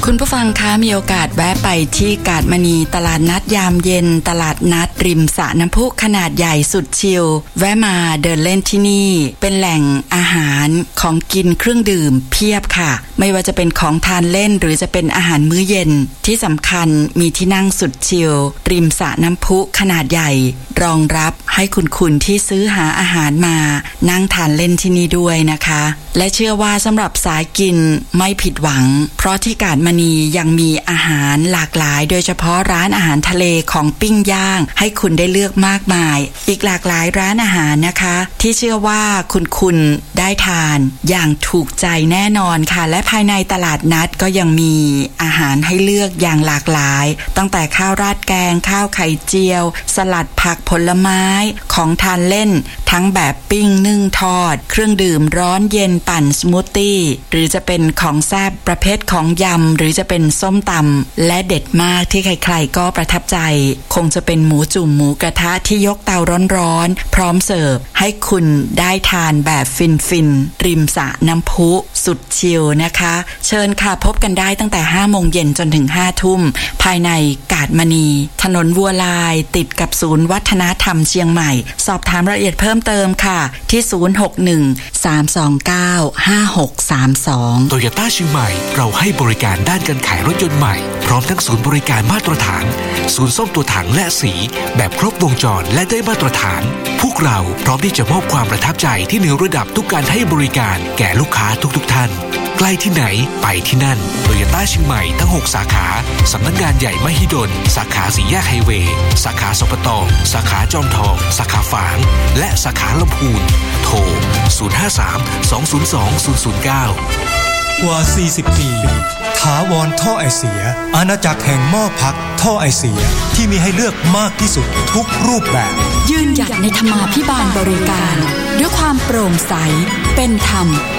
คุณผู้ฟังคะมีโอกาสแวะไปที่กาดมณีตลาดนัดยามเย็นตลาดนัดริมสระน้ำพุขนาดใหญ่สุดชิลแวะมาเดินเล่นที่นี่เป็นแหล่งอาหารของกินเครื่องดื่มเพียบค่ะไม่ว่าจะเป็นของทานเล่นหรือจะเป็นอาหารมื้อเย็นที่สำคัญมีที่นั่งสุดชิลริมสระน้ำพุขนาดใหญ่รองรับให้คุณที่ซื้อหาอาหารมานั่งทานเล่นที่นี่ด้วยนะคะและเชื่อว่าสำหรับสายกินไม่ผิดหวังเพราะที่กาดมณียังมีอาหารหลากหลายโดยเฉพาะร้านอาหารทะเลของปิ้งย่างให้คุณได้เลือกมากมายอีกหลากหลายร้านอาหารนะคะที่เชื่อว่าคุณได้ทานอย่างถูกใจแน่นอนค่ะและภายในตลาดนัดก็ยังมีอาหารให้เลือกอย่างหลากหลายตั้งแต่ข้าวราดแกงข้าวไข่เจียวสลัดผักผลไม้ของทานเล่นทั้งแบบปิ้งนึ่งทอดเครื่องดื่มร้อนเย็นปั่นสมูทตี้หรือจะเป็นของแซ่บประเภทของยำหรือจะเป็นส้มตำและเด็ดมากที่ใครๆก็ประทับใจคงจะเป็นหมูจุ่มหมูกระทะที่ยกเตาร้อนๆพร้อมเสิร์ฟให้คุณได้ทานแบบฟินๆริมสระน้ำพุสุดชิลนะคะเชิญค่ะพบกันได้ตั้งแต่ 5 โมงเย็นจนถึง 5 ทุ่มภายในกาดมณีถนนวัวลายติดกับศูนย์วัฒนธรรมเชียงใหม่สอบถามรายละเอียดเพิ่มเติมค่ะที่061-329-5632 โตโยต้าเชียงใหม่เราให้บริการด้านการขายรถยนต์ใหม่พร้อมทั้งศูนย์บริการมาตรฐานศูนย์ซ่อมตัวถังและสีแบบครบวงจรและได้มาตรฐานพวกเราพร้อมที่จะมอบความประทับใจที่เหนือระดับทุกการให้บริการแก่ลูกค้าทุกท่านใกล้ที่ไหนไปที่นั่นโตโยต้าเชียงใหม่ทั้ง6สาขาสำนักงานใหญ่มหิดลสาขาสี่แยกไฮเวย์สาขาสปต.สาขาจอมทองสาขาฝางและสาขาลำพูนโทร053-202-009 กว่า 40 ปีถาวรท่อไอเสียอาณาจักรแห่งหม้อพักท่อไอเสียที่มีให้เลือกมากที่สุดทุกรูปแบบยืนหยัดในธรรมาภิบาลบริการด้วยความโปร่งใสเป็นธรรม